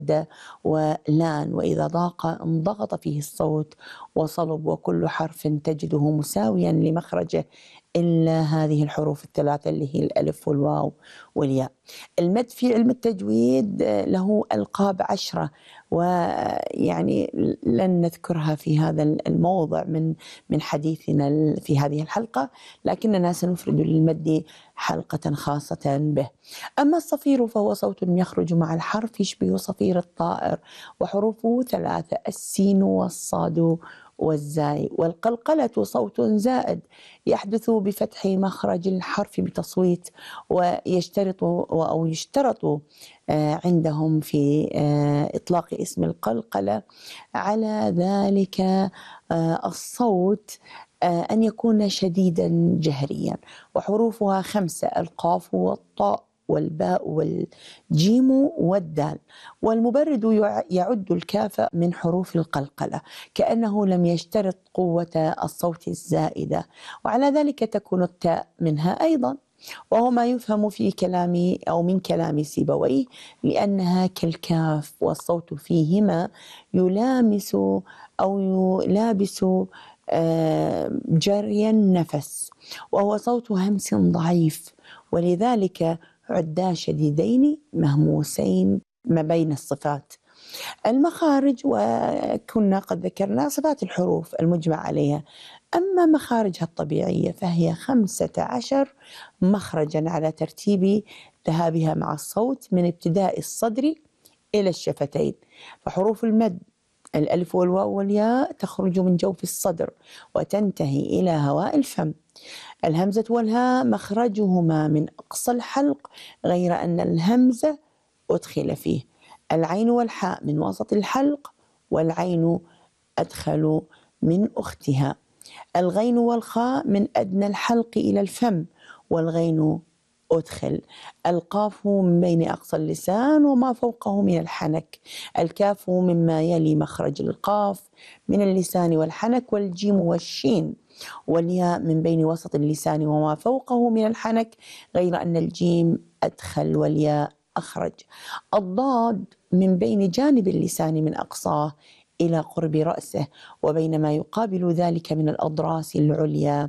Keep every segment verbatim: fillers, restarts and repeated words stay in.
د ولان، وإذا ضاق انضغط فيه الصوت وصلب، وكل حرف تجده مساويا لمخرجه إلا هذه الحروف الثلاثة اللي هي الألف والواو والياء. المد في علم التجويد له ألقاب عشرة، ويعني لن نذكرها في هذا الموضع من من حديثنا في هذه الحلقة، لكننا سنفرد للمد حلقة خاصة به. أما الصفير فهو صوت يخرج مع الحرف يشبه صفير الطائر، وحروفه ثلاثة: السين والصاد والزاي. والقلقلة صوت زائد يحدث بفتح مخرج الحرف بتصويت، ويشترط أو يشترط عندهم في إطلاق اسم القلقلة على ذلك الصوت أن يكون شديدا جهريا. وحروفها خمسة: القاف والطاء والباء والجيم والدال. والمبرد يعد الكاف من حروف القلقلة كأنه لم يشترط قوة الصوت الزائدة، وعلى ذلك تكون التاء منها أيضا، وهو ما يفهم في كلام أو من كلام سيبويه، لأنها كالكاف والصوت فيهما يلامس أو يلابس جري النفس، وهو صوت همس ضعيف، ولذلك عدا شديدين مهموسين ما بين الصفات. المخارج، وكنا قد ذكرنا صفات الحروف المجمع عليها، أما مخارجها الطبيعية فهي خمسة عشر مخرجا على ترتيب ذهابها مع الصوت من ابتداء الصدر إلى الشفتين. فحروف المد: الألف والواو والياء تخرج من جوف الصدر وتنتهي إلى هواء الفم. الهمزة والهاء مخرجهما من أقصى الحلق، غير أن الهمزة أدخل فيه. العين والحاء من وسط الحلق، والعين أدخل من أختها. الغين والخاء من أدنى الحلق إلى الفم، والغين أدخل. القاف من بين أقصى اللسان وما فوقه من الحنك. الكاف مما يلي مخرج القاف من اللسان والحنك، والجيم والشين. والياء من بين وسط اللسان وما فوقه من الحنك، غير أن الجيم أدخل والياء أخرج. الضاد من بين جانب اللسان من أقصاه إلى قرب رأسه، وبين ما يقابل ذلك من الأضراس العليا،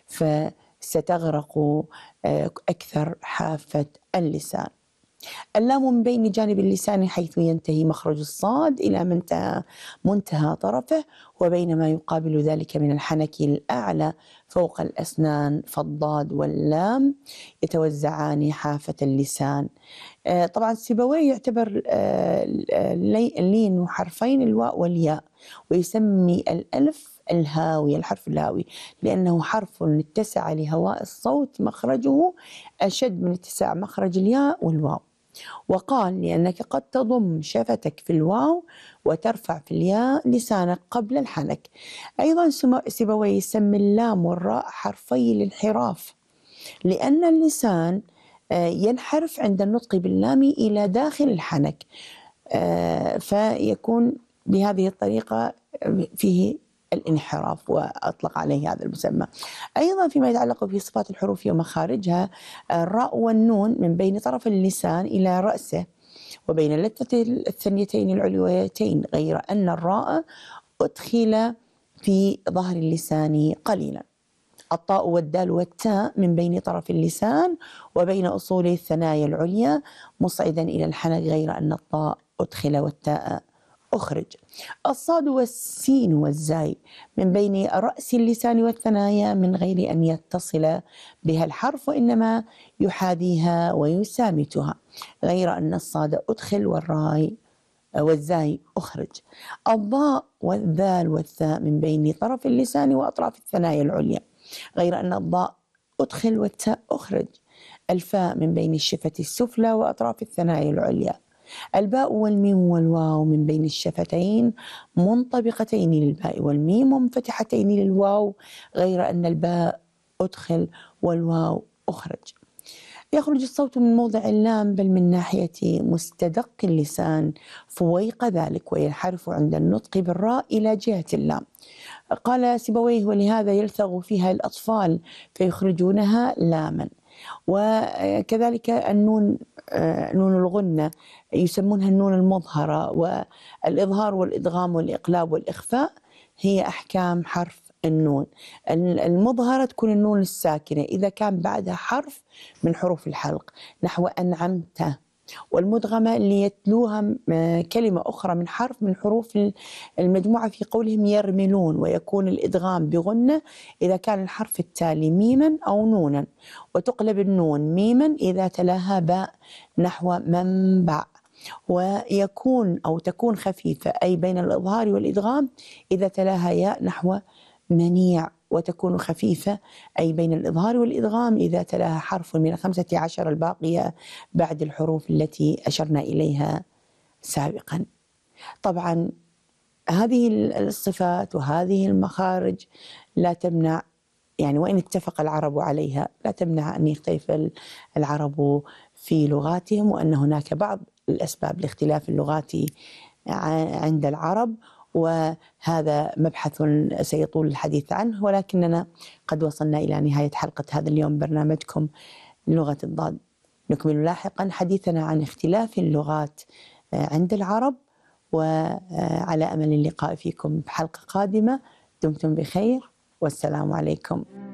فستغرق أكثر حافة اللسان. اللام من بين جانب اللسان حيث ينتهي مخرج الصاد إلى منتهى منتهى طرفه، وبين ما يقابل ذلك من الحنك الأعلى فوق الأسنان. فالضاد واللام يتوزعان حافة اللسان. طبعا سيبويه يعتبر اللين حرفين الواء والياء، ويسمي الألف الهاوي، الحرف الهاوي، لأنه حرف اتسع لهواء الصوت مخرجه أشد من اتساع مخرج الياء والواو. وقال لأنك قد تضم شفتك في الواو وترفع في الياء لسانك قبل الحنك. أيضا سيبويه يسمي اللام والراء حرفي الانحراف، لأن اللسان ينحرف عند النطق باللام إلى داخل الحنك، فيكون بهذه الطريقة فيه الانحراف، وأطلق عليه هذا المسمى. أيضا فيما يتعلق بصفات الحروف ومخارجها: الراء والنون من بين طرف اللسان إلى رأسه، وبين اللثة الثنيتين العلويتين، غير أن الراء أدخل في ظهر اللسان قليلا. الطاء والدال والتاء من بين طرف اللسان وبين أصول الثنايا العليا مصعدا إلى الحنك، غير أن الطاء أدخل والتاء أخرج. الصاد والسين والزاي من بين رأس اللسان والثنايا من غير أن يتصل بها الحرف، وإنما يحاذيها ويسامتها، غير أن الصاد أدخل والراي والزاي أخرج. الضاء والذال والثاء من بين طرف اللسان وأطراف الثنايا العليا، غير أن الضاء أدخل والتاء أخرج. الفاء من بين الشفة السفلى وأطراف الثنايا العليا. الباء والميم والواو من بين الشفتين منطبقتين للباء والميم منفتحتين للواو، غير أن الباء أدخل والواو أخرج. يخرج الصوت من موضع اللام بل من ناحية مستدق اللسان فويق ذلك، وينحرف عند النطق بالراء إلى جهة اللام. قال سيبويه: ولهذا يلثغ فيها الأطفال فيخرجونها لاما. وكذلك النون، آه، نون الغنة يسمونها النون المظهرة، والإظهار والإدغام والإقلاب والإخفاء هي أحكام حرف النون. المظهرة تكون النون الساكنة إذا كان بعدها حرف من حروف الحلق نحو أنعمت، والمدغمة اللي يتلوها كلمة أخرى من حرف من حروف المجموعة في قولهم يرملون، ويكون الإدغام بغنة إذا كان الحرف التالي ميما أو نونا، وتقلب النون ميما إذا تلاها باء نحو منبع، ويكون أو تكون خفيفة أي بين الإظهار والإدغام إذا تلاها ياء نحو منيع، وتكون خفيفة أي بين الإظهار والإدغام إذا تلاها حرف من الخمسة عشر الباقية بعد الحروف التي أشرنا إليها سابقا. طبعا هذه الصفات وهذه المخارج لا تمنع، يعني وإن اتفق العرب عليها لا تمنع أن يختلف العرب في لغاتهم، وأن هناك بعض الأسباب لاختلاف اللغات عند العرب، وهذا مبحث سيطول الحديث عنه، ولكننا قد وصلنا إلى نهاية حلقة هذا اليوم برنامجكم لغة الضاد. نكمل لاحقا حديثنا عن اختلاف اللغات عند العرب، وعلى أمل اللقاء فيكم بحلقة قادمة. دمتم بخير والسلام عليكم.